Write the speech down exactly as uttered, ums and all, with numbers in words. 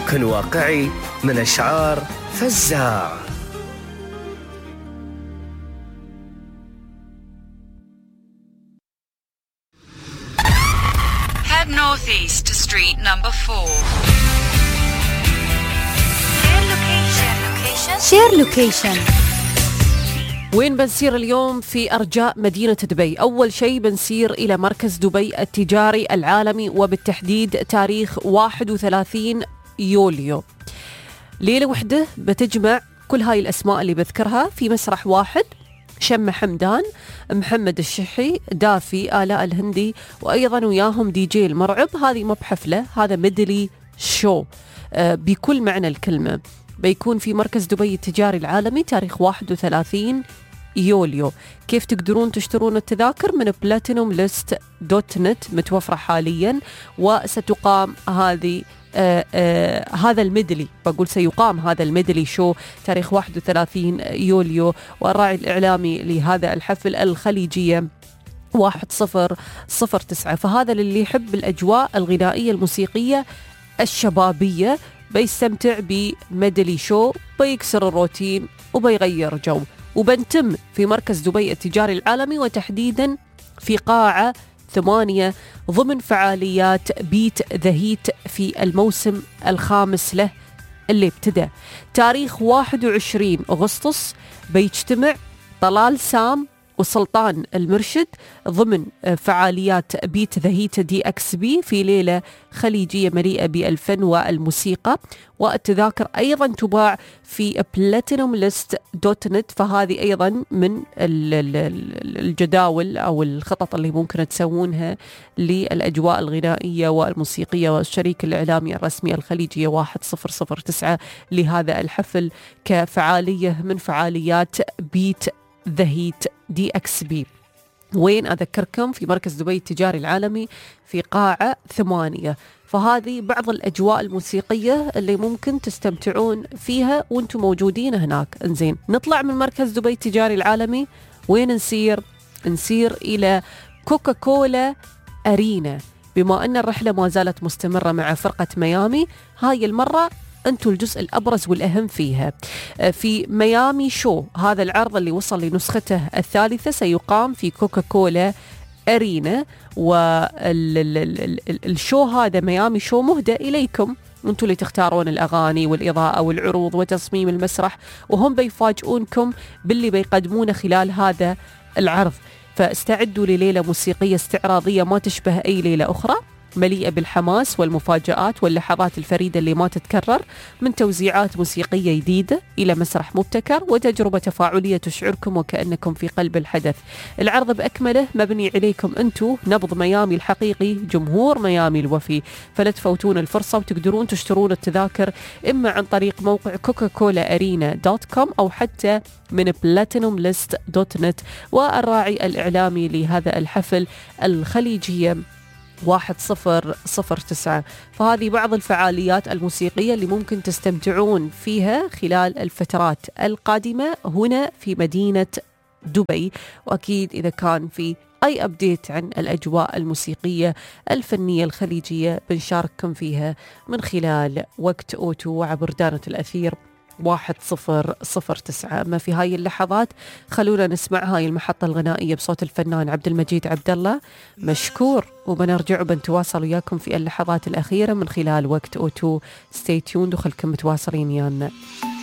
كن واقعي من أشعار فزاع. Head northeast to street number four. Share location. وين بنسير اليوم؟ في أرجاء مدينة دبي. أول شيء بنسير إلى مركز دبي التجاري العالمي، وبالتحديد تاريخ واحد وثلاثين يوليو. ليلة وحدة بتجمع كل هاي الأسماء اللي بذكرها في مسرح واحد: شمة حمدان، محمد الشحي، دافي، آلاء الهندي، وأيضا وياهم دي جي المرعب. هذه مو بحفلة، هذا ميدلي شو آه بكل معنى الكلمة. بيكون في مركز دبي التجاري العالمي تاريخ واحد وثلاثين يوليو. كيف تقدرون تشترون التذاكر؟ من بلاتينوم ليست دوت نت، متوفرة حاليا. وستقام هذه آه آه هذا الميدلي، بقول سيقام هذا الميدلي شو تاريخ واحد وثلاثين يوليو. والراعي الإعلامي لهذا الحفل الخليجية واحد صفر صفر تسعة. فهذا للي يحب الأجواء الغنائية الموسيقية الشبابية، بيستمتع بميدلي شو، بيكسر الروتين وبيغير جو. وبنتم في مركز دبي التجاري العالمي، وتحديدا في قاعة ثمانية، ضمن فعاليات بيت ذا هيت في الموسم الخامس له اللي ابتدى تاريخ واحد وعشرين أغسطس. بيجتمع طلال سام وسلطان المرشد ضمن فعاليات بيت ذا هيت دي اكس بي في ليلة خليجية مليئة بالفن والموسيقى. والتذاكر أيضا تباع في بلاتينوم ليست دوت نت. فهذه أيضا من الجداول أو الخطط اللي ممكن تسوونها للأجواء الغنائية والموسيقية. والشريك الإعلامي الرسمي الخليجية واحد صفر صفر تسعة لهذا الحفل كفعالية من فعاليات بيت ذا هيت دي اكس بي. وين؟ أذكركم في مركز دبي التجاري العالمي في قاعة ثمانية. فهذه بعض الأجواء الموسيقية اللي ممكن تستمتعون فيها وانتم موجودين هناك. انزين، نطلع من مركز دبي التجاري العالمي. وين نسير؟ نسير إلى كوكا كولا أرينا، بما أن الرحلة ما زالت مستمرة مع فرقة ميامي. هاي المرة أنتوا الجزء الأبرز والأهم فيها. في ميامي شو، هذا العرض اللي وصل لنسخته الثالثة سيقام في كوكا كولا أرينا. والشو هذا ميامي شو مهدى إليكم، أنتوا اللي تختارون الأغاني والإضاءة والعروض وتصميم المسرح، وهم بيفاجئونكم باللي بيقدمونه خلال هذا العرض. فاستعدوا لليلة موسيقية استعراضية ما تشبه أي ليلة أخرى، مليئة بالحماس والمفاجآت واللحظات الفريدة اللي ما تتكرر، من توزيعات موسيقية جديدة إلى مسرح مبتكر وتجربة تفاعلية تشعركم وكأنكم في قلب الحدث. العرض بأكمله مبني عليكم أنتو، نبض ميامي الحقيقي، جمهور ميامي الوفي. فلا تفوتون الفرصة، وتقدرون تشترون التذاكر إما عن طريق موقع كوكا كولا أرينا دوت كوم أو حتى من بلاتينوم ليست دوت نت. والراعي الإعلامي لهذا الحفل الخليجية واحد صفر صفر تسعة. فهذه بعض الفعاليات الموسيقية اللي ممكن تستمتعون فيها خلال الفترات القادمة هنا في مدينة دبي. وأكيد إذا كان في أي أبديت عن الأجواء الموسيقية الفنية الخليجية بنشارككم فيها من خلال وقت أوتو وعبر دانة الأثير واحد صفر صفر تسعة. أما في هاي اللحظات خلونا نسمع هاي المحطة الغنائية بصوت الفنان عبد المجيد عبد الله، مشكور. وبنرجع وبنتواصل وياكم في اللحظات الأخيرة من خلال وقت أوتو. ستي تيوند وخلكم متواصلين يانا.